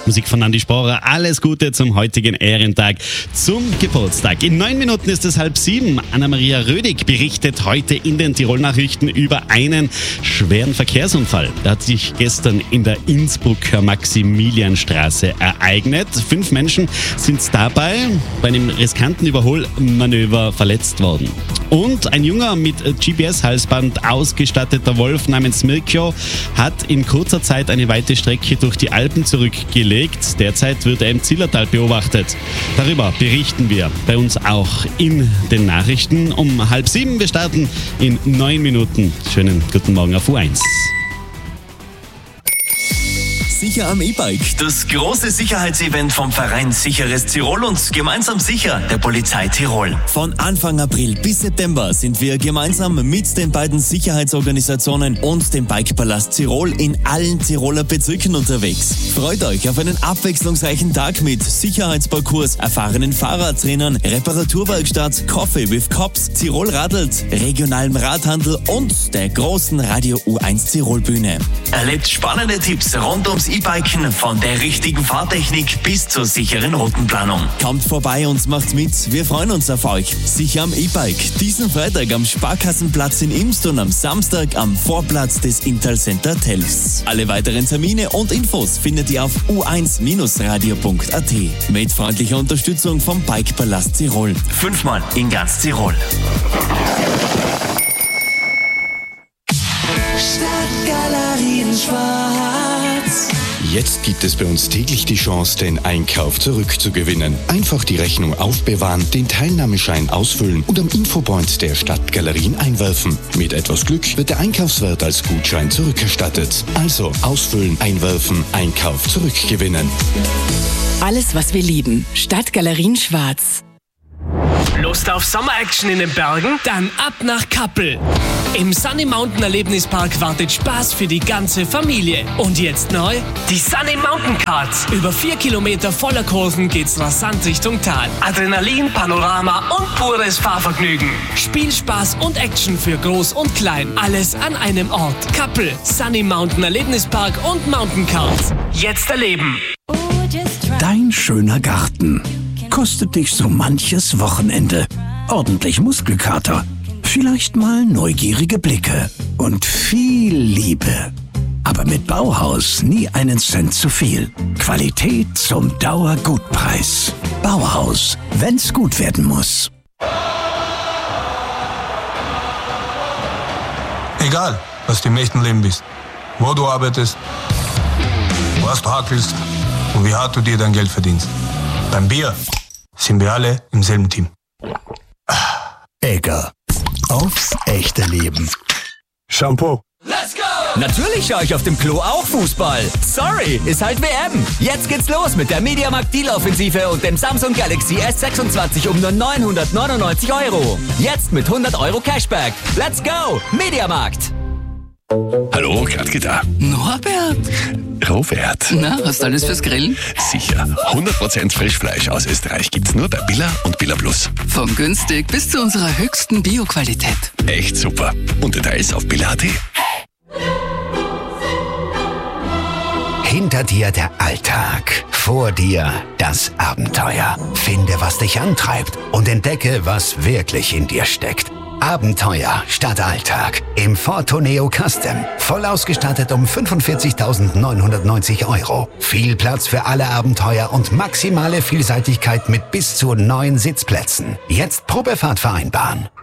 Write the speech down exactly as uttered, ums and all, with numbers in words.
Musik von Andi Sporer. Alles Gute zum heutigen Ehrentag, zum Geburtstag. In neun Minuten ist es halb sieben. Anna-Maria Rödig berichtet heute in den Tirol-Nachrichten über einen schweren Verkehrsunfall. Der hat sich gestern in der Innsbrucker Maximilianstraße ereignet. Fünf Menschen sind dabei bei einem riskanten Überholmanöver verletzt worden. Und ein junger mit G P S-Halsband ausgestatteter Wolf namens Mirko hat in kurzer Zeit eine weite Strecke durch die Alpen zurückgelegt. Derzeit wird er im Zillertal beobachtet. Darüber berichten wir bei uns auch in den Nachrichten um halb sieben. Wir starten in neun Minuten. Schönen guten Morgen auf U eins. Sicher am E-Bike. Das große Sicherheitsevent vom Verein Sicheres Tirol und gemeinsam sicher der Polizei Tirol. Von Anfang April bis September sind wir gemeinsam mit den beiden Sicherheitsorganisationen und dem Bikepalast Tirol in allen Tiroler Bezirken unterwegs. Freut euch auf einen abwechslungsreichen Tag mit Sicherheitsparcours, erfahrenen Fahrradtrainern, Reparaturwerkstatt, Coffee with Cops, Tirol radelt, regionalem Radhandel und der großen Radio U eins Tirol Bühne. Erlebt spannende Tipps rund ums E-Biken, von der richtigen Fahrtechnik bis zur sicheren Routenplanung. Kommt vorbei und macht mit, wir freuen uns auf euch. Sicher am E-Bike, diesen Freitag am Sparkassenplatz in Imst und am Samstag am Vorplatz des Intal Center Telfs. Alle weiteren Termine und Infos findet ihr auf u eins radio punkt a t. Mit freundlicher Unterstützung vom Bikepalast Tirol. Fünfmal in ganz Tirol. Stadtgalerien Schwarz. Jetzt gibt es bei uns täglich die Chance, den Einkauf zurückzugewinnen. Einfach die Rechnung aufbewahren, den Teilnahmeschein ausfüllen und am Infopoint der Stadtgalerien einwerfen. Mit etwas Glück wird der Einkaufswert als Gutschein zurückerstattet. Also ausfüllen, einwerfen, Einkauf zurückgewinnen. Alles, was wir lieben. Stadtgalerien Schwarz. Lust auf Sommer-Action in den Bergen? Dann ab nach Kappel. Im Sunny Mountain Erlebnispark wartet Spaß für die ganze Familie. Und jetzt neu? Die Sunny Mountain Cards. Über vier Kilometer voller Kurven geht's rasant Richtung Tal. Adrenalin, Panorama und pures Fahrvergnügen. Spielspaß und Action für Groß und Klein. Alles an einem Ort. Kappel, Sunny Mountain Erlebnispark und Mountain Cards. Jetzt erleben. Dein schöner Garten kostet dich so manches Wochenende. Ordentlich Muskelkater, vielleicht mal neugierige Blicke und viel Liebe. Aber mit Bauhaus nie einen Cent zu viel. Qualität zum Dauergutpreis. Bauhaus, wenn's gut werden muss. Egal, was du im echten Leben bist, wo du arbeitest, was du hakelst und wie hart du dir dein Geld verdienst. Beim Bier sind wir alle im selben Team. Egger. Aufs echte Leben. Shampoo. Let's go! Natürlich schaue ich auf dem Klo auch Fußball. Sorry, ist halt W M. Jetzt geht's los mit der Mediamarkt Deal-Offensive und dem Samsung Galaxy S sechsundzwanzig um nur neunhundertneunundneunzig Euro. Jetzt mit hundert Euro Cashback. Let's go! Mediamarkt. Hallo, Gradke da. Norbert. Robert. Na, hast du alles fürs Grillen? Sicher. hundert Prozent Frischfleisch aus Österreich gibt's nur bei Billa und Billa Plus. Vom günstig bis zu unserer höchsten Bio-Qualität. Echt super. Und Details auf billa punkt a t. Hinter dir der Alltag, vor dir das Abenteuer. Finde, was dich antreibt und entdecke, was wirklich in dir steckt. Abenteuer statt Alltag im Ford Tourneo Custom. Voll ausgestattet um fünfundvierzigtausendneunhundertneunzig Euro. Viel Platz für alle Abenteuer und maximale Vielseitigkeit mit bis zu neun Sitzplätzen. Jetzt Probefahrt vereinbaren.